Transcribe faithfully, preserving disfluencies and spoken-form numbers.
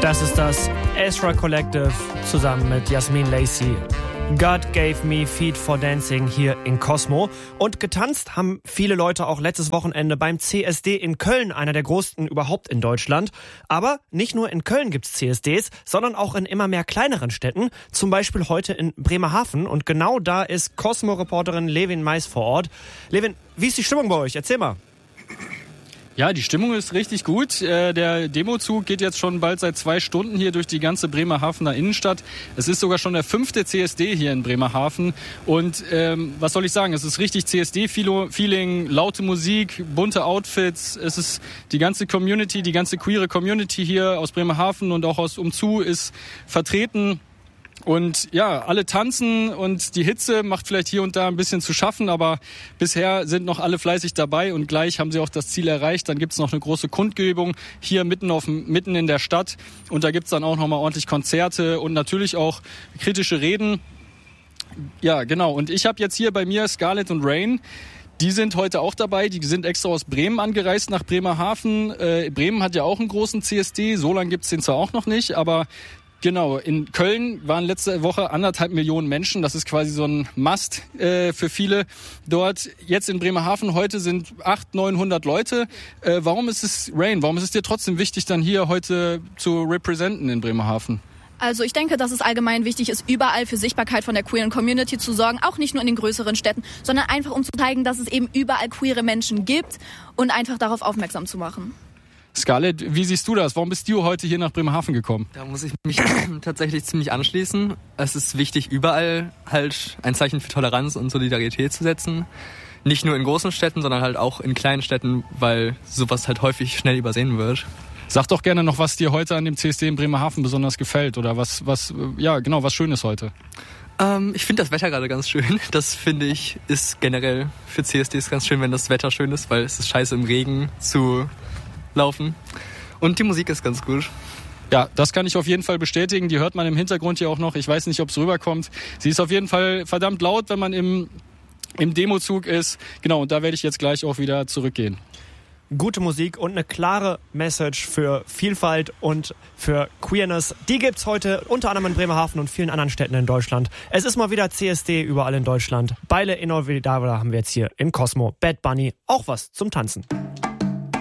Das ist das Ezra Collective zusammen mit Yasmin Lacey. God gave me feet for dancing hier in Cosmo. Und getanzt haben viele Leute auch letztes Wochenende beim C S D in Köln, einer der größten überhaupt in Deutschland. Aber nicht nur in Köln gibt's C S Ds, sondern auch in immer mehr kleineren Städten. Zum Beispiel heute in Bremerhaven. Und genau da ist Cosmo-Reporterin Levin Mais vor Ort. Levin, wie ist die Stimmung bei euch? Erzähl mal. Ja, die Stimmung ist richtig gut. Der Demozug geht jetzt schon bald seit zwei Stunden hier durch die ganze Bremerhavener Innenstadt. Es ist sogar schon der fünfte C S D hier in Bremerhaven. Und ähm, was soll ich sagen, es ist richtig C S D-Feeling, laute Musik, bunte Outfits. Es ist die ganze Community, die ganze queere Community hier aus Bremerhaven und auch aus Umzu ist vertreten. Und ja, alle tanzen und die Hitze macht vielleicht hier und da ein bisschen zu schaffen, aber bisher sind noch alle fleißig dabei und gleich haben sie auch das Ziel erreicht. Dann gibt's noch eine große Kundgebung hier mitten auf mitten in der Stadt und da gibt's dann auch nochmal ordentlich Konzerte und natürlich auch kritische Reden. Ja, genau. Und ich habe jetzt hier bei mir Scarlett und Rain. Die sind heute auch dabei. Die sind extra aus Bremen angereist nach Bremerhaven. Äh, Bremen hat ja auch einen großen C S D. So lange gibt's den zwar auch noch nicht, aber genau, in Köln waren letzte Woche anderthalb Millionen Menschen. Das ist quasi so ein Must äh, für viele dort. Jetzt in Bremerhaven heute sind achthundert, neunhundert Leute. Äh, warum ist es, Rain, warum ist es dir trotzdem wichtig, dann hier heute zu representen in Bremerhaven? Also ich denke, dass es allgemein wichtig ist, überall für Sichtbarkeit von der queeren Community zu sorgen, auch nicht nur in den größeren Städten, sondern einfach um zu zeigen, dass es eben überall queere Menschen gibt und einfach darauf aufmerksam zu machen. Scarlett, wie siehst du das? Warum bist du heute hier nach Bremerhaven gekommen? Da muss ich mich tatsächlich ziemlich anschließen. Es ist wichtig, überall halt ein Zeichen für Toleranz und Solidarität zu setzen. Nicht nur in großen Städten, sondern halt auch in kleinen Städten, weil sowas halt häufig schnell übersehen wird. Sag doch gerne noch, was dir heute an dem C S D in Bremerhaven besonders gefällt oder was, was, ja genau, was Schönes heute. Ähm, ich finde das Wetter gerade ganz schön. Das finde ich ist generell für C S Ds ganz schön, wenn das Wetter schön ist, weil es ist scheiße im Regen zu laufen. Und die Musik ist ganz gut. Ja, das kann ich auf jeden Fall bestätigen. Die hört man im Hintergrund hier auch noch. Ich weiß nicht, ob es rüberkommt. Sie ist auf jeden Fall verdammt laut, wenn man im, im Demozug ist. Genau, und da werde ich jetzt gleich auch wieder zurückgehen. Gute Musik und eine klare Message für Vielfalt und für Queerness. Die gibt's heute unter anderem in Bremerhaven und vielen anderen Städten in Deutschland. Es ist mal wieder C S D überall in Deutschland. Beile Inolvidable haben wir jetzt hier in Cosmo. Bad Bunny, auch was zum Tanzen.